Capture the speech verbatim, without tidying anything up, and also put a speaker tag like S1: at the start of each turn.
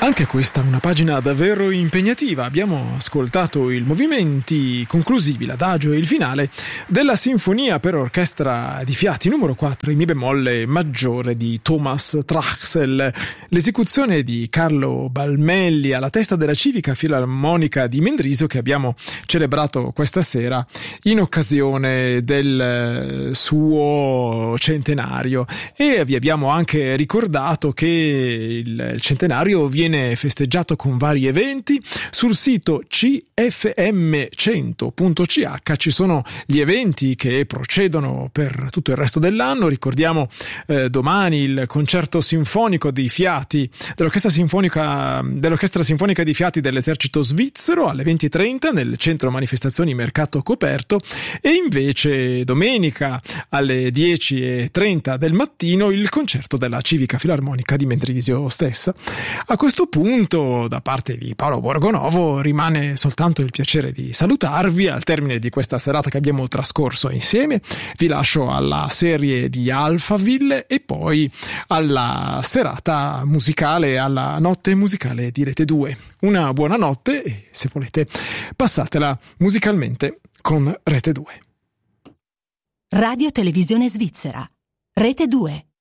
S1: Anche questa è una pagina davvero impegnativa. Abbiamo ascoltato i movimenti conclusivi, l'adagio e il finale della sinfonia per orchestra di fiati numero quattro in mi bemolle maggiore di Thomas Trachsel, l'esecuzione di Carlo Balmelli alla testa della Civica Filarmonica di Mendrisio, che abbiamo celebrato questa sera in occasione del suo centenario, e vi abbiamo anche ricordato che il centenario viene festeggiato con vari eventi. Sul sito c f m cento punto c h ci sono gli eventi che procedono per tutto il resto dell'anno. Ricordiamo eh, domani il concerto sinfonico di fiati dell'orchestra sinfonica dell'orchestra sinfonica di fiati dell'esercito svizzero alle venti e trenta nel centro manifestazioni Mercato Coperto, e invece domenica alle dieci e trenta del mattino il concerto della Civica Filarmonica di Mendrisio stessa. A questo punto, da parte di Paolo Borgonovo, rimane soltanto il piacere di salutarvi al termine di questa serata che abbiamo trascorso insieme. Vi lascio alla serie di Alphaville e poi alla serata musicale, alla notte musicale di Rete due. Una buona notte e, se volete, passatela musicalmente con Rete due.
S2: Radio Televisione Svizzera. Rete due.